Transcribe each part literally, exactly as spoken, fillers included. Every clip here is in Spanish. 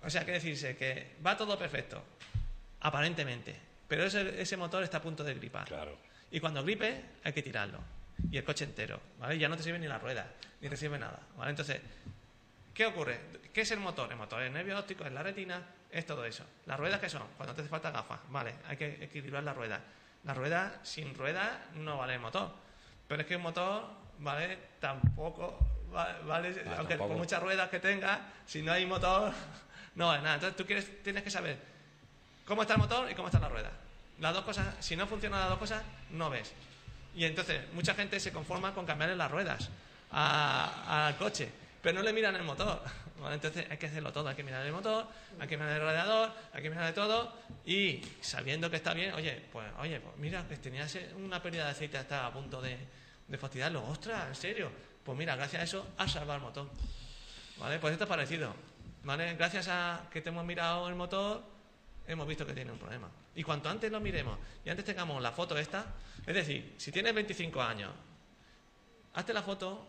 O sea, que decirse que va todo perfecto, aparentemente, pero ese, ese motor está a punto de gripar. Claro. Y cuando gripe hay que tirarlo. Y el coche entero, ¿vale? Ya no te sirve ni la rueda, ni te sirve nada, ¿vale? Entonces, ¿qué ocurre? ¿Qué es el motor? El motor es el nervio óptico, es la retina, es todo eso. ¿Las ruedas qué son? Cuando te hace falta gafas, ¿vale? Hay que equilibrar la rueda. La rueda, sin rueda, no vale el motor. Pero es que un motor, ¿vale? Tampoco vale, ah, aunque tampoco. por muchas ruedas que tenga, si no hay motor, no vale nada. Entonces tú quieres, tienes que saber cómo está el motor y cómo está la rueda. Las dos cosas, si no funcionan las dos cosas, no ves. Y entonces mucha gente se conforma con cambiarle las ruedas al coche, pero no le miran el motor, ¿vale? Entonces hay que hacerlo todo, hay que mirar el motor, hay que mirar el radiador, hay que mirar de todo, y sabiendo que está bien, oye, pues oye, pues mira, que tenías una pérdida de aceite, hasta a punto de, de fastidiarlo, ostras, en serio, pues mira, gracias a eso has salvado el motor, ¿vale? Pues esto es parecido, ¿vale? Gracias a que te hemos mirado el motor, hemos visto que tiene un problema. Y cuanto antes lo miremos y antes tengamos la foto esta, es decir, si tienes veinticinco años, hazte la foto,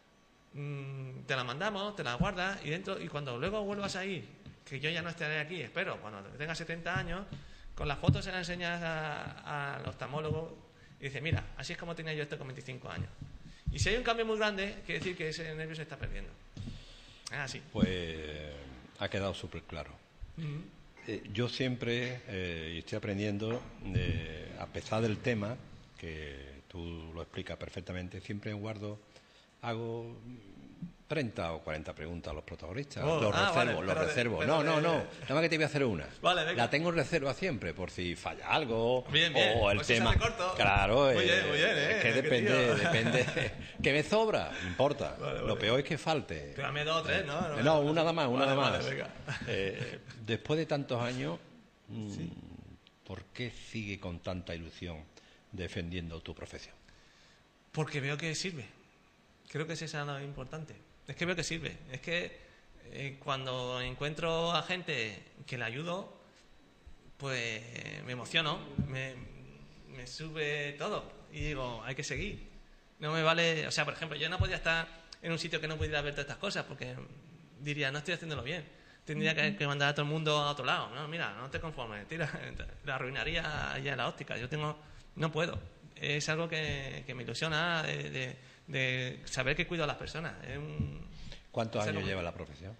mmm, te la mandamos, te la guardas y dentro, y cuando luego vuelvas a ir, que yo ya no estaré aquí, espero, cuando tengas setenta años, con la foto se la enseñas a, al oftalmólogo y dice, mira, así es como tenía yo esto con veinticinco años. Y si hay un cambio muy grande, quiere decir que ese nervio se está perdiendo. Es así. Pues ha quedado súper claro. Uh-huh. Eh, yo siempre, eh, y estoy aprendiendo, eh, a pesar del tema, que tú lo explicas perfectamente, siempre guardo, hago treinta o cuarenta preguntas a los protagonistas. Oh, los ah, reservo, vale, los pero reservo. de, no, pero no, de, no. Nada más que te voy a hacer una. Vale, venga. La tengo en reserva siempre, por si falla algo. Bien, bien. O el pues tema. Si corto. Claro, muy eh, bien, muy bien, eh, es que depende, depende. ¿Que me sobra? No importa. Vale, vale. Lo peor es que falte. Pero dame dos o tres, ¿no? No, no una nada más, una vale, nada vale, más. venga. Eh, después de tantos años, Sí. ¿por qué sigue con tanta ilusión defendiendo tu profesión? Porque veo que sirve. Creo que esa es lo importante. Es que veo que sirve. Es que eh, cuando encuentro a gente que le ayudo, pues me emociono, me, me sube todo. Y digo, hay que seguir. No me vale... O sea, por ejemplo, yo no podía estar en un sitio que no pudiera ver todas estas cosas, porque diría, no estoy haciéndolo bien. Tendría que, que mandar a todo el mundo a otro lado. No, mira, no te conformes, tira, la arruinaría allá en la óptica. Yo tengo, no puedo. Es algo que, que me ilusiona de, de, de saber que cuido a las personas. Es un, ¿Cuántos es años algo... lleva la profesión?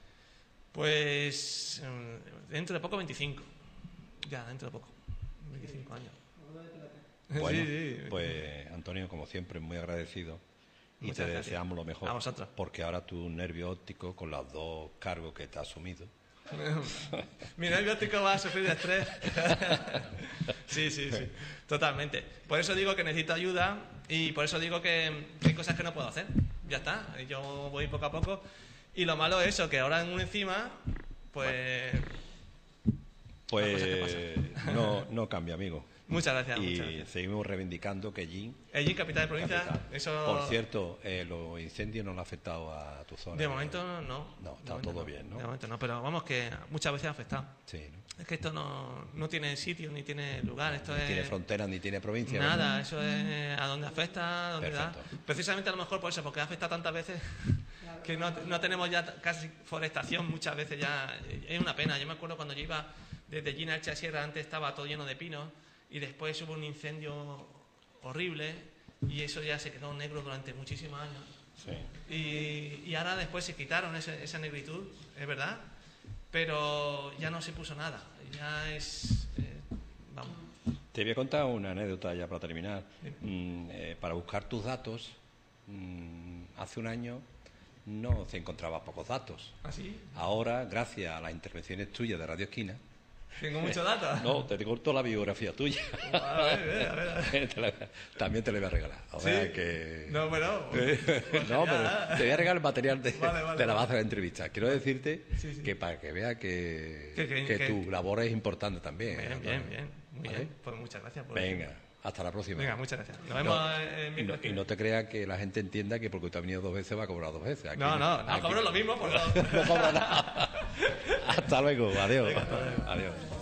Pues dentro de poco veinticinco. Ya, dentro de poco. veinticinco años. Bueno, sí, sí. pues Antonio, como siempre, muy agradecido. Y Muchas te gracias. deseamos lo mejor. A vosotros. Porque ahora tu nervio óptico, con los dos cargos que te has asumido. Mi nervio óptico va a sufrir de estrés. sí, sí, sí. Totalmente. Por eso digo que necesito ayuda y por eso digo que, que hay cosas que no puedo hacer. Ya está. Yo voy poco a poco. Y lo malo es eso, que ahora en un encima, pues... Pues no, no cambia, amigo. Muchas gracias. Y muchas gracias. seguimos reivindicando que Jin... Allí, capital de provincia, capital. eso... Por cierto, eh, los incendios no han afectado a tu zona. De momento no. No, De está momento todo no. bien, ¿no? De momento no, pero vamos que muchas veces ha afectado. Sí, ¿no? Es que esto no, no tiene sitio ni tiene lugar. Esto Ni es... tiene frontera ni tiene provincia. Nada, ¿verdad? eso es a donde afecta, a donde da. Perfecto. Precisamente a lo mejor por eso, porque afecta tantas veces que no, no tenemos ya casi forestación muchas veces ya. Es una pena. Yo me acuerdo cuando yo iba desde Gina Elche a Sierra, antes estaba todo lleno de pinos y después hubo un incendio horrible y eso ya se quedó negro durante muchísimos años. Sí. Y, y ahora después se quitaron ese, esa negritud, es verdad, pero ya no se puso nada. Ya es... Eh, vamos. Te voy a contar una anécdota ya para terminar. Mm, eh, para buscar tus datos, mm, hace un año no se encontraba pocos datos. ¿Ah, sí? Ahora, gracias a las intervenciones tuyas de Radio Esquina... ¿Tengo muchos datos? No, te corto la biografía tuya. A ver, a ver, a ver. Te la- también te la voy a regalar. O ¿Sí? sea que... No, bueno. no, pero te voy a regalar el material de, Vale, vale, de la vale. base de la entrevista. Quiero decirte Sí, sí. que para que vea que, Que- que- que que- tu labor es importante también. Bien, Antonio. bien, bien. Muy ¿Vale? bien. Pues muchas gracias. Por Venga, hasta la próxima. Venga, muchas gracias. Nos No, vemos en y, no, miércoles que y no te creas que la gente entienda que porque tú has venido dos veces va a cobrar dos veces. Aquí No, no, no aquí- cobro lo mismo, por favor. no cobra nada. Hasta luego, adiós. Venga, hasta luego. Adiós.